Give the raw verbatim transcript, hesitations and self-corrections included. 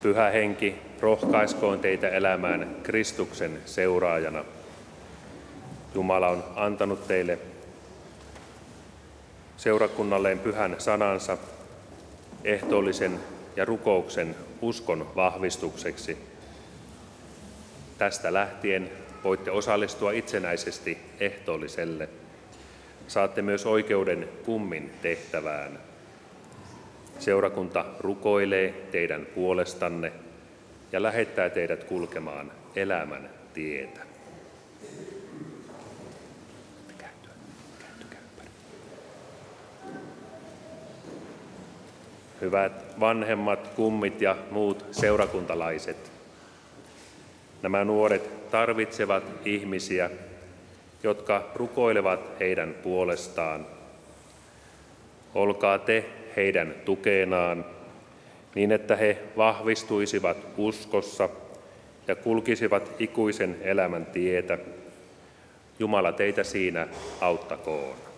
Pyhä Henki, rohkaiskoon teitä elämään Kristuksen seuraajana. Jumala on antanut teille seurakunnalleen pyhän sanansa, ehtoollisen ja rukouksen uskon vahvistukseksi. Tästä lähtien voitte osallistua itsenäisesti ehtoolliselle. Saatte myös oikeuden kummin tehtävään. Seurakunta rukoilee teidän puolestanne ja lähettää teidät kulkemaan elämän tietä. Hyvät vanhemmat, kummit ja muut seurakuntalaiset, nämä nuoret tarvitsevat ihmisiä, jotka rukoilevat heidän puolestaan. Olkaa te heidän tukenaan, niin että he vahvistuisivat uskossa ja kulkisivat ikuisen elämän tietä. Jumala teitä siinä auttakoon.